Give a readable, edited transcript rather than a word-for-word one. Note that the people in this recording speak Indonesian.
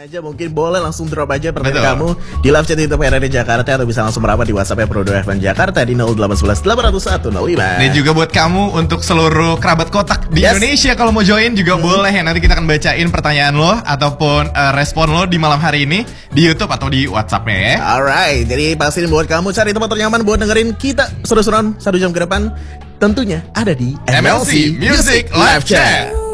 aja mungkin boleh langsung drop aja pertanyaan kamu di live chat YouTube RRI Jakarta atau bisa langsung merapat di WhatsApp Pro 2 FM Jakarta di 0811 801 05. Dan juga buat kamu untuk seluruh kerabat kotak di Indonesia kalau mau join juga boleh ya. Nanti kita akan bacain pertanyaan lo ataupun respon lo di malam hari ini di YouTube atau di WhatsApp-nya ya. Alright, jadi pastiin buat kamu cari tempat ternyaman buat dengerin kita seru-seruan 1 jam ke depan. Tentunya ada di MLC Music Live Chat.